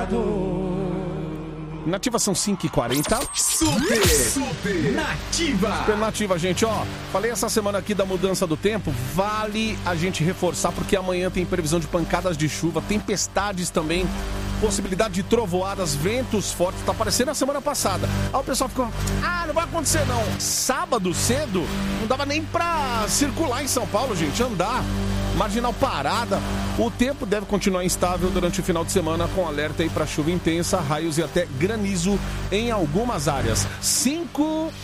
Nativa são 5h40. Super Nativa. Super Nativa, gente, ó. Falei essa semana aqui da mudança do tempo. Vale a gente reforçar, porque amanhã tem previsão de pancadas de chuva, tempestades também, possibilidade de trovoadas, ventos fortes. Tá parecendo a semana passada. Aí o pessoal ficou, não vai acontecer não. Sábado cedo, não dava nem pra circular em São Paulo, gente, andar. Marginal parada. O tempo deve continuar instável durante o final de semana, com alerta aí para chuva intensa, raios e até granizo em algumas áreas. 5